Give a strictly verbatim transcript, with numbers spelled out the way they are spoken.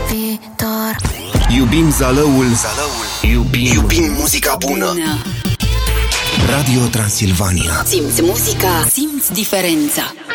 viitor. Iubim Zalăul, Zalăul. Iubim, Iubim muzica bună. Radio Transilvania. Simți muzica, simți diferența.